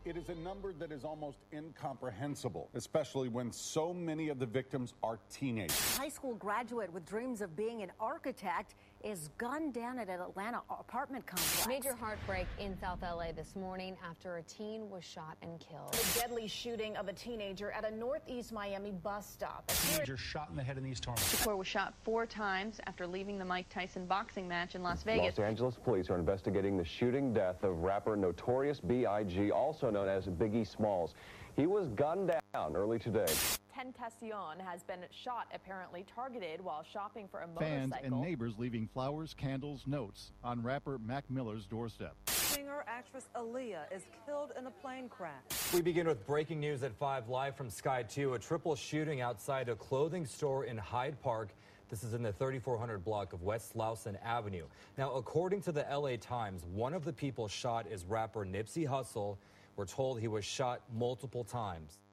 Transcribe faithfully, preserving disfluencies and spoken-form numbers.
It is a number that is almost incomprehensible, especially when so many of the victims are teenagers. A high school graduate with dreams of being an architect is gunned down at an Atlanta apartment complex. Major heartbreak in South L A this morning after a teen was shot and killed. The deadly shooting of a teenager at a northeast Miami bus stop. A teenager shot in the head in East Harlem. Shakur was shot four times after leaving the Mike Tyson boxing match in Las Vegas. Los Angeles police are investigating the shooting death of rapper Notorious B I G, also known as Biggie Smalls. He was gunned down early today. Tentacion has been shot, apparently targeted while shopping for a motorcycle. Fans and neighbors leaving flowers, candles, notes on rapper Mac Miller's doorstep. Singer actress Aaliyah is killed in a plane crash. We begin with breaking news at five live from Sky two. A triple shooting outside a clothing store in Hyde Park. This is in the thirty-four hundred block of West Slauson Avenue. Now, according to the L A Times, one of the people shot is rapper Nipsey Hussle. We're told he was shot multiple times.